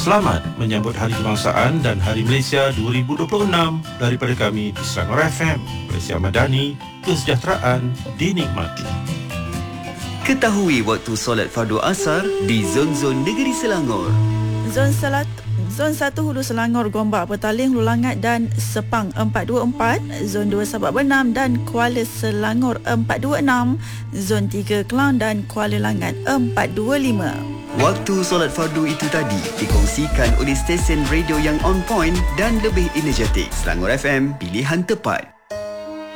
Selamat menyambut Hari Kebangsaan dan Hari Malaysia 2026 daripada kami di Selangor FM. Malaysia Madani, kesejahteraan dinikmati. Ketahui waktu solat fardu asar di zon-zon negeri Selangor. Zon 1 Hulu Selangor, Gombak, Petaling, Hulu Langat dan Sepang 424, Zon 2 Sabak Benam dan Kuala Selangor 426, Zon 3 Kelang dan Kuala Langat 425. Waktu solat fardu itu tadi dikongsikan oleh stesen radio yang on point dan lebih energetik. Selangor FM, pilihan tepat.